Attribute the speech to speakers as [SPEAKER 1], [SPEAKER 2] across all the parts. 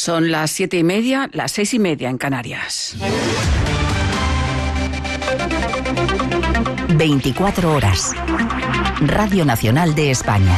[SPEAKER 1] Son las 7:30, las 6:30 en Canarias.
[SPEAKER 2] 24 horas. Radio Nacional de España.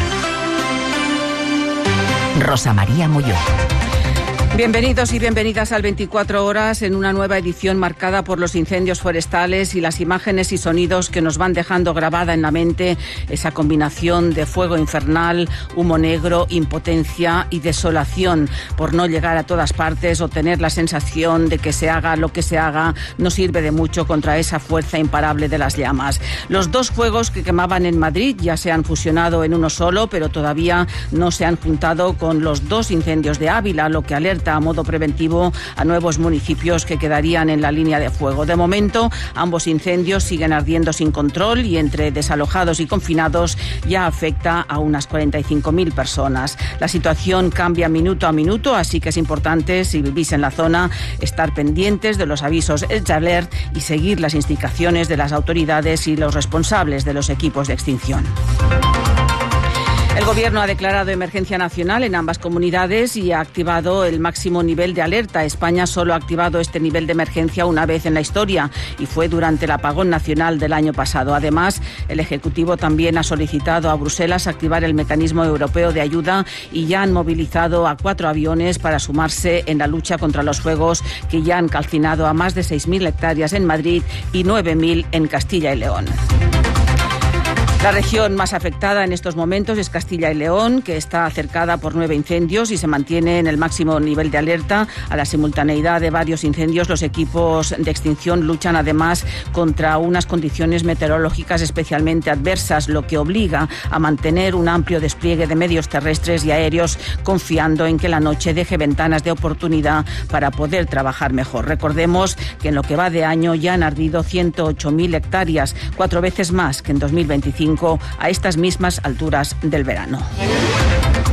[SPEAKER 2] Rosa María Molló.
[SPEAKER 1] Bienvenidos y bienvenidas al 24 horas en una nueva edición marcada por los incendios forestales y las imágenes y sonidos que nos van dejando grabada en la mente esa combinación de fuego infernal, humo negro, impotencia y desolación por no llegar a todas partes o tener la sensación de que se haga lo que se haga no sirve de mucho contra esa fuerza imparable de las llamas. Los dos fuegos que quemaban en Madrid ya se han fusionado en uno solo, pero todavía no se han juntado con los dos incendios de Ávila, lo que alerta a modo preventivo a nuevos municipios que quedarían en la línea de fuego. De momento, ambos incendios siguen ardiendo sin control y entre desalojados y confinados ya afecta a unas 45.000 personas. La situación cambia minuto a minuto, así que es importante, si vivís en la zona, estar pendientes de los avisos Edge Alert y seguir las indicaciones de las autoridades y los responsables de los equipos de extinción. El Gobierno ha declarado emergencia nacional en ambas comunidades y ha activado el máximo nivel de alerta. España solo ha activado este nivel de emergencia una vez en la historia y fue durante el apagón nacional del año pasado. Además, el Ejecutivo también ha solicitado a Bruselas activar el mecanismo europeo de ayuda y ya han movilizado a 4 aviones para sumarse en la lucha contra los fuegos que ya han calcinado a más de 6.000 hectáreas en Madrid y 9.000 en Castilla y León. La región más afectada en estos momentos es Castilla y León, que está cercada por 9 incendios y se mantiene en el máximo nivel de alerta. A la simultaneidad de varios incendios, los equipos de extinción luchan además contra unas condiciones meteorológicas especialmente adversas, lo que obliga a mantener un amplio despliegue de medios terrestres y aéreos, confiando en que la noche deje ventanas de oportunidad para poder trabajar mejor. Recordemos que en lo que va de año ya han ardido 108.000 hectáreas, 4 veces más que en 2025, a estas mismas alturas del verano.